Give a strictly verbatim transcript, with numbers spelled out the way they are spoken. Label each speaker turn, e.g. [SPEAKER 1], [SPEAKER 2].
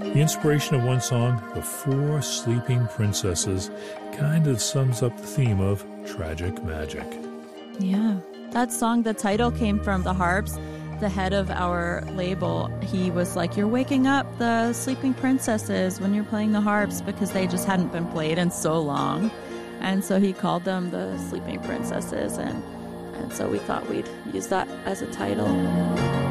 [SPEAKER 1] The inspiration of one song, The Four Sleeping Princesses, kind of sums up the theme of tragic magic.
[SPEAKER 2] Yeah. That song, the title came from the Harps. The head of our label, he was like, you're waking up the sleeping princesses when you're playing the harps, because they just hadn't been played in so long. And so he called them the Sleeping Princesses, and, and so we thought we'd use that as a title.